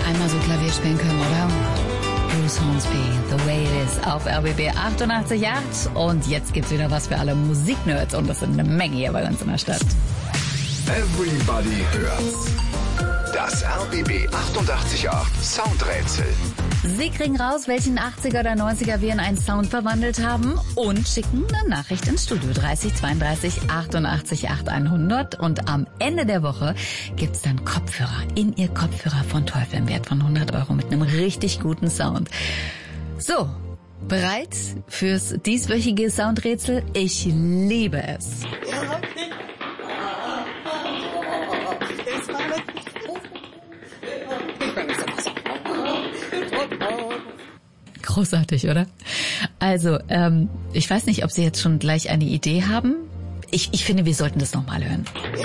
einmal so Klavier spielen können, oder? Bruce Hornsby, The Way It Is auf RBB 88.8. Und jetzt gibt's wieder was für alle Musiknerds. Und das sind eine Menge hier bei uns in der Stadt. Everybody hört's. Das RBB 88.8 Soundrätsel. Sie kriegen raus, welchen 80er oder 90er wir in einen Sound verwandelt haben und schicken eine Nachricht ins Studio 30 32 88 8 100. Und am Ende der Woche gibt's dann Kopfhörer in Ihr Kopfhörer von Teufel im Wert von 100 € mit einem richtig guten Sound. So, bereit fürs dieswöchige Soundrätsel? Ich liebe es. Großartig, oder? Also, ich weiß nicht, ob Sie jetzt schon gleich eine Idee haben. Ich finde, wir sollten das nochmal hören.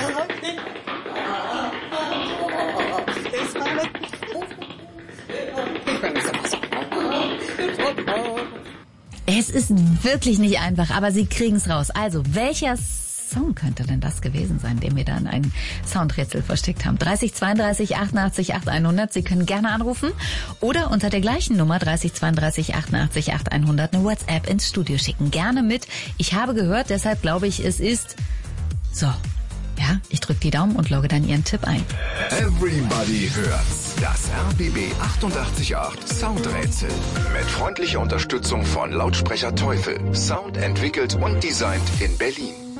Es ist wirklich nicht einfach, aber Sie kriegen es raus. Also, welcher Song könnte denn das gewesen sein, den wir da in ein Soundrätsel versteckt haben? 30 32 88 8 100. Sie können gerne anrufen oder unter der gleichen Nummer 30 32 88 8 100 eine WhatsApp ins Studio schicken. Gerne mit. Ich habe gehört, deshalb glaube ich, es ist so. Ja, ich drücke die Daumen und logge dann Ihren Tipp ein. Everybody hört's. Das RBB 88.8 Soundrätsel. Mit freundlicher Unterstützung von Lautsprecher Teufel. Sound entwickelt und designt in Berlin.